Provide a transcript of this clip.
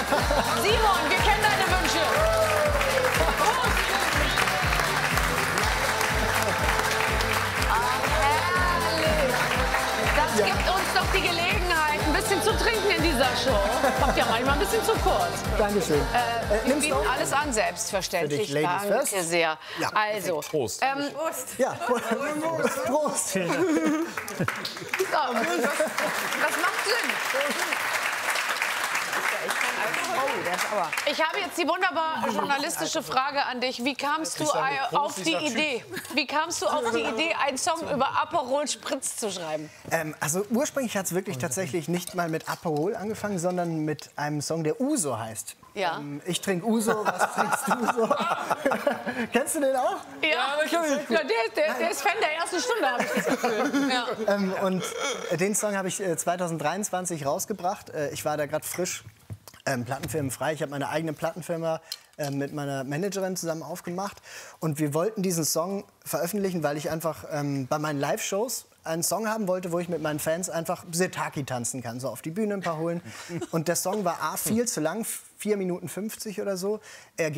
Simon, wir kennen deine Wünsche. Prost. Herrlich. Das gibt uns doch die Gelegenheit, ein bisschen zu trinken in dieser Show. Kommt ja manchmal ein bisschen zu kurz. Dankeschön. Wir bieten alles an, selbstverständlich. Für dich, Ladies Danke first. sehr. Ja, also, Prost. Ja, Prost. So, das macht Sinn. Ich habe jetzt die wunderbar journalistische Frage an dich. Wie kamst du auf die Idee? Wie kamst du auf die Idee, einen Song über Aperol Spritz zu schreiben? Also ursprünglich hat es wirklich tatsächlich nicht mal mit Aperol angefangen, sondern mit einem Song, der Uso heißt. Ja. Ich trinke Uso, was trinkst du so? Kennst du den auch? Ja, der ist Fan der ersten Stunde, habe ich das Gefühl. Ja. Und den Song habe ich 2023 rausgebracht. Ich war da gerade frisch plattenfirmenfrei. Ich habe meine eigene Plattenfirma mit meiner Managerin zusammen aufgemacht. Und wir wollten diesen Song veröffentlichen, weil ich einfach bei meinen Live-Shows einen Song haben wollte, wo ich mit meinen Fans einfach Setaki tanzen kann, so auf die Bühne ein paar holen. Und der Song war A, viel zu lang, 4 Minuten 50 oder so. Er